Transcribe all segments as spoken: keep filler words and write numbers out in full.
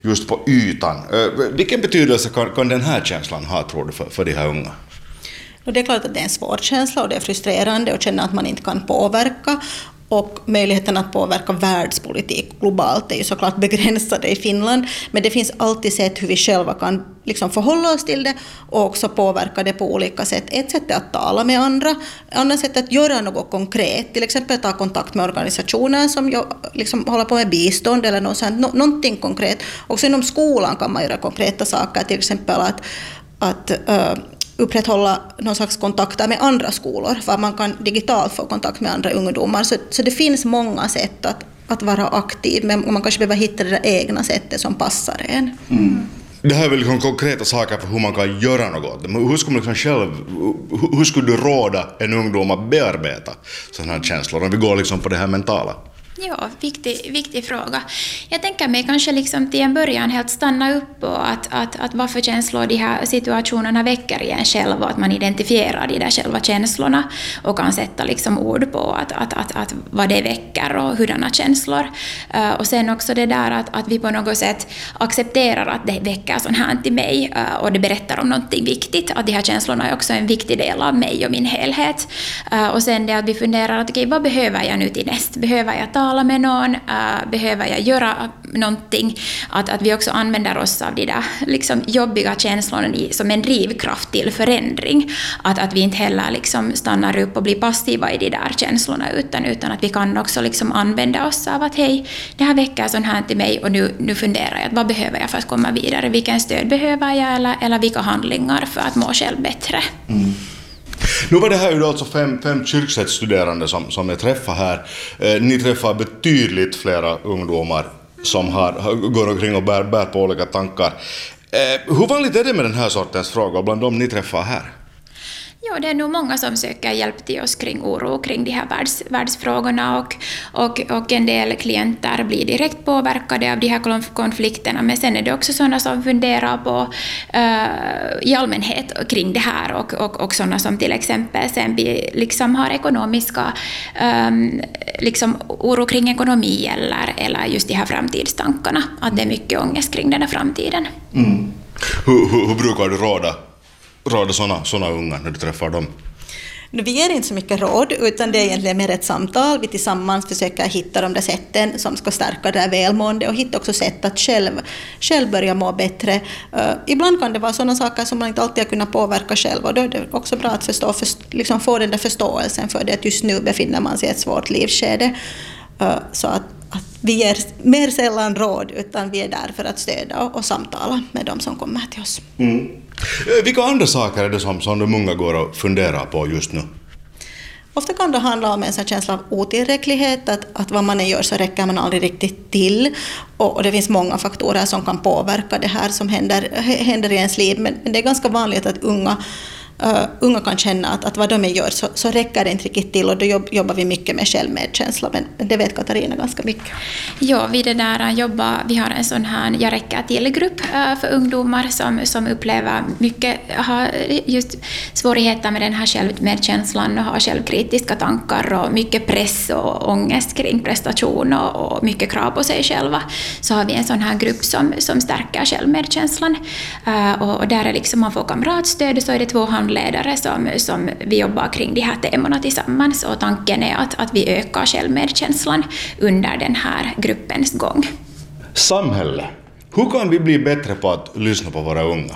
just på ytan. Vilken betydelse kan, kan den här känslan ha, tror du, för, för de här unga? Och det är klart att det är en svår känsla och det är frustrerande och känna att man inte kan påverka. Och möjligheten att påverka världspolitik globalt är ju såklart begränsade i Finland. Men det finns alltid sätt hur vi själva kan liksom förhålla oss till det och också påverka det på olika sätt. Ett sätt är att tala med andra, andra sätt är att göra något konkret. Till exempel ta kontakt med organisationer som liksom håller på med bistånd eller något sånt, no, någonting konkret. Också inom skolan kan man göra konkreta saker, till exempel att, att uh, upprätthålla någon slags kontakter med andra skolor, för man kan digitalt få kontakt med andra ungdomar. Så, så det finns många sätt att, att vara aktiv, men man kanske behöver hitta det egna sättet som passar en. Mm. Det här är väl liksom konkreta saker för hur man kan göra något. Men hur skulle, liksom själv, hur skulle du råda en ungdom att bearbeta sådana här känslor, om vi går liksom på det här mentala? Ja, viktig, viktig fråga. Jag tänker mig kanske liksom till en början helt stanna upp och att, att, att vad för känslor de här situationerna väcker i en själv och att man identifierar de där själva känslorna och kan sätta liksom ord på att, att, att, att vad det väcker och hurdana känslor. Uh, och sen också det där att, att vi på något sätt accepterar att det väcker sånt här till mig uh, och det berättar om någonting viktigt, att de här känslorna är också en viktig del av mig och min helhet. Uh, och sen det att vi funderar att okej, vad behöver jag nu till näst? Behöver jag ta tala med någon, äh, behöver jag göra någonting, att, att vi också använder oss av de där liksom, jobbiga känslorna i, som en drivkraft till förändring, att, att vi inte heller liksom, stannar upp och blir passiva i de där känslorna, utan, utan att vi kan också liksom, använda oss av att hej, det här väcker sån här till mig och nu, nu funderar jag, vad behöver jag för att komma vidare, vilken stöd behöver jag eller, eller vilka handlingar för att må själv bättre. Mm. Nu var det här ju alltså fem, fem kyrksättsstuderande som, som jag träffar här. Eh, ni träffar betydligt flera ungdomar som har, går omkring och bär, bär på olika tankar. Eh, hur vanligt är det med den här sortens frågor bland dem ni träffar här? Ja, det är nog många som söker hjälp till oss kring oro kring de här världs, världsfrågorna och, och, och en del klienter blir direkt påverkade av de här konflikterna, men sen är det också sådana som funderar på uh, i allmänhet kring det här och, och, och sådana som till exempel sen vi liksom har ekonomiska um, liksom oro kring ekonomi eller, eller just de här framtidstankarna, att det är mycket ångest kring den här framtiden. Mm. Hur, hur, hur brukar du råda råda såna, såna unga när du träffar dem? Vi ger inte så mycket råd, utan det är egentligen mer ett samtal. Vi tillsammans försöker hitta de där sätten som ska stärka det här välmående och hitta också sätt att själv, själv börja må bättre. Uh, ibland kan det vara sådana saker som man inte alltid har kunnat påverka själv, och då är det också bra att förstå, för, liksom få den där förståelsen för det att just nu befinner man sig i ett svårt livsskede. Uh, så att, att vi ger mer sällan råd, utan vi är där för att stödja och, och samtala med de som kommer till oss. Mm. Vilka andra saker är det som, som de unga går och funderar på just nu? Ofta kan det handla om en sån känsla av otillräcklighet, att, att vad man än gör så räcker man aldrig riktigt till. Och, och det finns många faktorer som kan påverka det här som händer, händer i ens liv. Men, men det är ganska vanligt att unga Uh, unga kan känna att, att vad de gör så, så räcker det inte riktigt till, och då jobb, jobbar vi mycket med självmedkänsla, men det vet Katarina ganska mycket. Ja, vi, det där jobbar, vi har en sån här jag räcker till-grupp uh, för ungdomar som, som upplever mycket, har just svårigheter med den här självmedkänslan och har självkritiska tankar och mycket press och ångest kring prestation och, och mycket krav på sig själva. Så har vi en sån här grupp som, som stärker självmedkänslan uh, och, och där är liksom man får kamratstöd, så är det två handledare Som, som vi jobbar kring de här temorna tillsammans, och tanken är att, att vi ökar självmedkänslan under den här gruppens gång. Samhälle. Hur kan vi bli bättre på att lyssna på våra unga?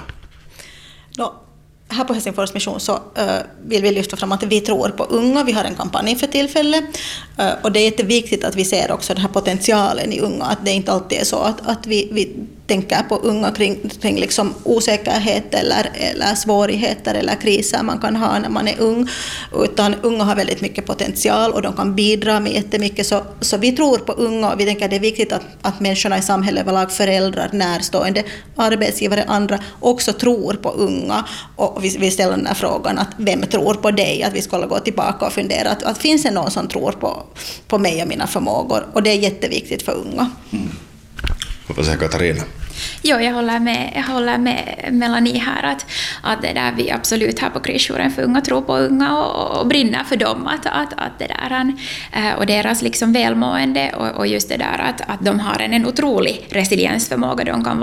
Då, här på Helsingfors mission så uh, vill vi lyfta fram att vi tror på unga. Vi har en kampanj för tillfälle uh, och det är jätteviktigt att vi ser också den här potentialen i unga, att det inte alltid är så att, att vi, vi tänker på unga kring, kring liksom osäkerhet eller, eller svårigheter eller kriser man kan ha när man är ung, utan unga har väldigt mycket potential och de kan bidra med jättemycket, så, så vi tror på unga, och vi tänker att det är viktigt att, att människorna i samhället, överlag föräldrar, närstående, arbetsgivare, andra också tror på unga, och vi, vi ställer den här frågan att vem tror på dig, att vi ska gå tillbaka och fundera att, att finns det någon som tror på, på mig och mina förmågor, och det är jätteviktigt för unga. Mm. Vad säger Katarina? Jo, jag håller med, jag håller med Melanie här att, att det där vi absolut har på Krisjouren för unga, tror på unga och, och brinner för dem, att, att, att det där och deras liksom välmående och, och just det där att, att de har en, en otrolig resiliensförmåga, de kan